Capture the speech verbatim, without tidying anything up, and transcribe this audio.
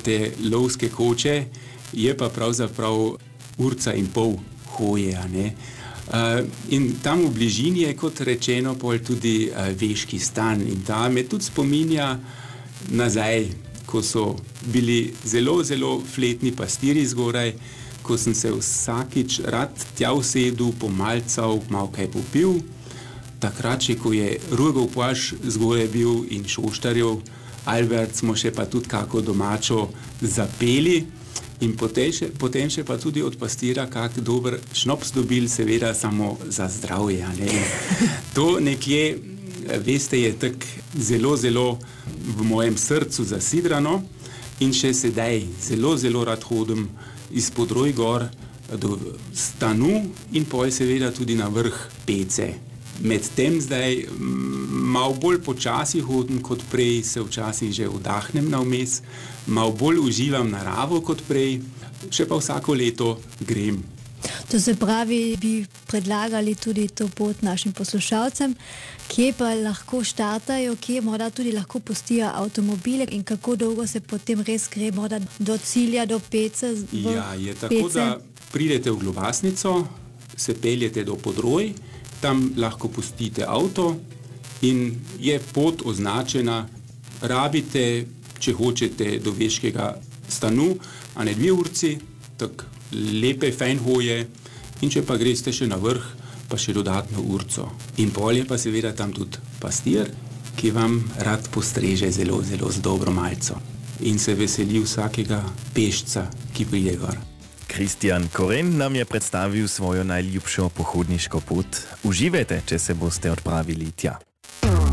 te lovske koče, je pa pravzaprav urca in pol hoje. Ne? Uh, in tam v bližini je, kot rečeno, pol tudi uh, veški stan. In ta me tudi spominja nazaj, ko so bili zelo, zelo fletni pastiri zgoraj, ko sem se vsakič rad tja usedel, pomalcal, malo kaj popil. Takrat, če ko je Rugov plaž zgoraj bil in Šoštarjev Albert, smo še pa tudi kako domačo zapeli in potem še, potem še pa tudi od pastira kak dober šnops dobil, seveda samo za zdravje. Ne? To nekje, veste, je tak zelo, zelo v mojem srcu zasidrano in še sedaj zelo, zelo rad hodim izpod Rojgor do stanu in poj seveda tudi na vrh Pece. Medtem zdaj malo bolj počasi hodim kot prej, se včasih že vdahnem na vmes, malo bolj uživam naravo kot prej, še pa vsako leto grem. To se pravi, bi predlagali tudi to pot našim poslušalcem, kje pa lahko štartajo, kje morda tudi lahko pustijo avtomobile in kako dolgo se potem res gre morda do cilja, do Pece? Ja, je tako, Pece? Da pridete v Globasnico, se peljete do Podroj, tam lahko pustite avto in je pot označena, rabite, če hočete, do veškega stanu, a ne dve urci, tako lepe, fajn hoje in če pa greste še na vrh, pa še dodatno urco. In pol je pa seveda tam tudi pastir, ki vam rad postreže zelo, zelo z dobro malco in se veseli vsakega pešca, ki pride gor. Kristjan Koren nam je predstavil svojo najljubšo pohodniško pot. Uživajte, če se boste odpravili tja.